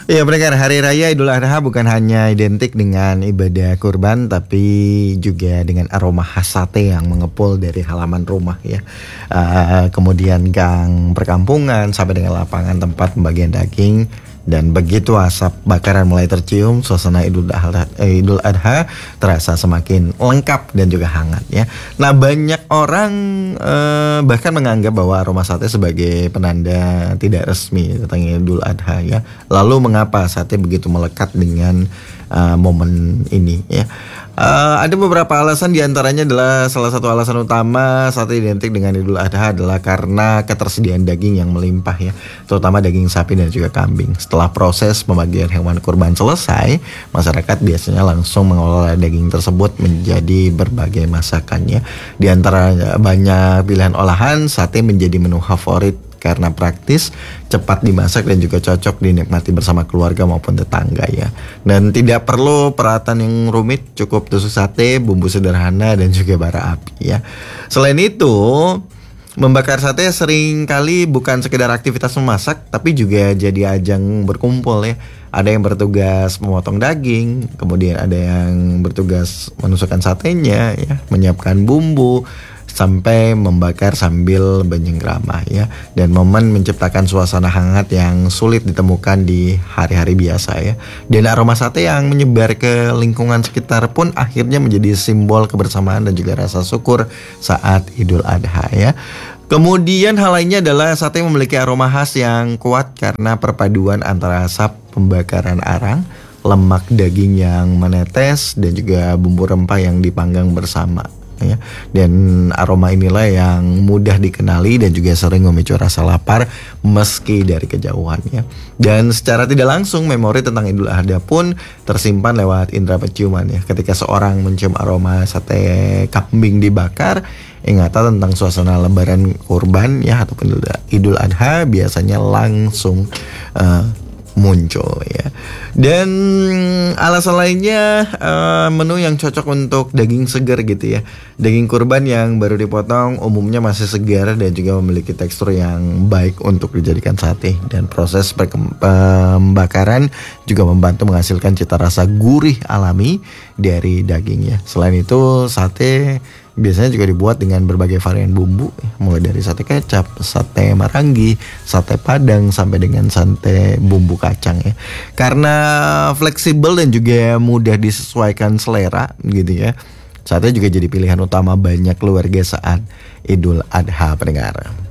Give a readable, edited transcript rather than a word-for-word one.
Ya pendengar, Hari Raya Idul Adha bukan hanya identik dengan ibadah kurban, tapi juga dengan aroma khas sate yang mengepul dari halaman rumah ya. Kemudian gang perkampungan sampai dengan lapangan tempat pembagian daging. Dan begitu asap bakaran mulai tercium, suasana Idul Adha terasa semakin lengkap dan juga hangat ya. Nah, banyak orang bahkan menganggap bahwa aroma sate sebagai penanda tidak resmi tentang Idul Adha ya. Lalu mengapa sate begitu melekat dengan momen ini ya? Ada beberapa alasan, diantaranya adalah salah satu alasan utama sate identik dengan Idul Adha adalah karena ketersediaan daging yang melimpah ya, terutama daging sapi dan juga kambing. Setelah proses pembagian hewan kurban selesai, masyarakat biasanya langsung mengolah daging tersebut menjadi berbagai masakan ya. Di antara banyak pilihan olahan, sate menjadi menu favorit karena praktis, cepat dimasak dan juga cocok dinikmati bersama keluarga maupun tetangga ya. Dan tidak perlu peralatan yang rumit, cukup tusuk sate, bumbu sederhana dan juga bara api ya. Selain itu, membakar sate sering kali bukan sekedar aktivitas memasak, tapi juga jadi ajang berkumpul ya. Ada yang bertugas memotong daging, kemudian ada yang bertugas menusukkan satenya ya, menyiapkan bumbu, sampai membakar sambil bercengkrama ya. Dan momen menciptakan suasana hangat yang sulit ditemukan di hari-hari biasa ya. Dan aroma sate yang menyebar ke lingkungan sekitar pun akhirnya menjadi simbol kebersamaan dan juga rasa syukur saat Idul Adha ya. Kemudian hal lainnya adalah sate memiliki aroma khas yang kuat karena perpaduan antara asap pembakaran arang, lemak daging yang menetes dan juga bumbu rempah yang dipanggang bersama ya. Dan aroma inilah yang mudah dikenali dan juga sering memicu rasa lapar meski dari kejauhan ya. Dan secara tidak langsung memori tentang Idul Adha pun tersimpan lewat indera penciuman ya. Ketika seorang mencium aroma sate kambing dibakar, ingatan tentang suasana lebaran kurban ya ataupun Idul Adha biasanya langsung muncul ya. Dan alasan lainnya, menu yang cocok untuk daging segar gitu ya. Daging kurban yang baru dipotong umumnya masih segar dan juga memiliki tekstur yang baik untuk dijadikan sate. Dan proses pembakaran juga membantu menghasilkan cita rasa gurih alami dari dagingnya. Selain itu, sate biasanya juga dibuat dengan berbagai varian bumbu, mulai dari sate kecap, sate marangi, sate padang, sampai dengan sate bumbu kacang ya. Karena fleksibel dan juga mudah disesuaikan selera gitu ya, sate juga jadi pilihan utama banyak keluarga saat Idul Adha pendengar.